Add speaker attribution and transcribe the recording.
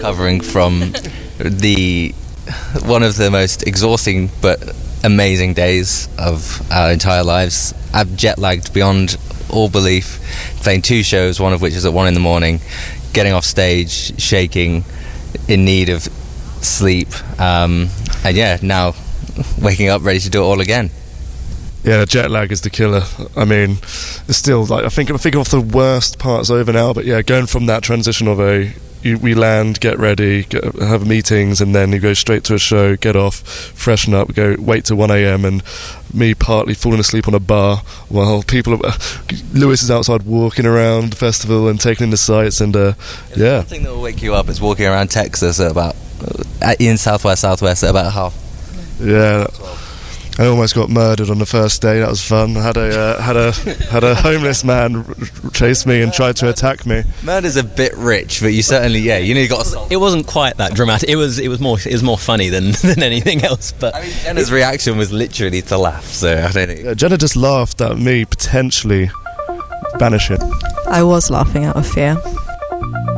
Speaker 1: recovering from one of the most exhausting but amazing days of our entire lives. I've jet lagged beyond all belief, playing 2 shows, one of which is at 1 a.m, getting off stage, shaking, in need of sleep, and now waking up ready to do it all again.
Speaker 2: Yeah, the jet lag is the killer. I mean, it's still like I'm thinking of the worst parts over now. But yeah, going from that transition of we land, get ready, have meetings, and then you go straight to a show, get off, freshen up, wait till 1 a.m, and me partly falling asleep on a bar while Lewis is outside walking around the festival and taking in the sights, and
Speaker 1: One thing that will wake you up is walking around Texas in southwest at about half.
Speaker 2: Yeah. I almost got murdered on the first day. That was fun. I had a homeless man chase me and tried to attack me.
Speaker 1: Murder's a bit rich, but you certainly you got assaulted.
Speaker 3: It wasn't quite that dramatic. It was more funny than anything else. But
Speaker 1: I mean, Jenna's reaction was literally to laugh. So I don't think.
Speaker 2: Yeah, Jenna just laughed at me potentially banishing.
Speaker 4: I was laughing out of fear.